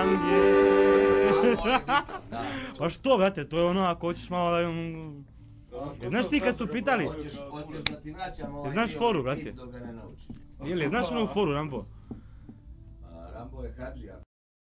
Sarange. Da. Pa što, brate, to je ono ako hoćeš malo da... Znaš ti kad su pitali... Hoćeš da ti vraćam ovaj Znaš dio foru, brate? dok ga ne naučiš. Ili, znaš onu foru, Rambo? Rambo je hadžija.